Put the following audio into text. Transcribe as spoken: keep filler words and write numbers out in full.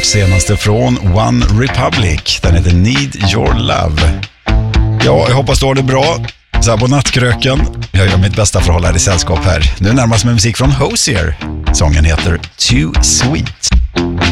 senaste från One Republic. Den heter Need Your Love. Ja, jag hoppas du har det bra. Så här på nattkröken. Jag gör mitt bästa för att hålla dig i sällskap här. Nu närmast med musik från Hozier. Sången heter Too Sweet.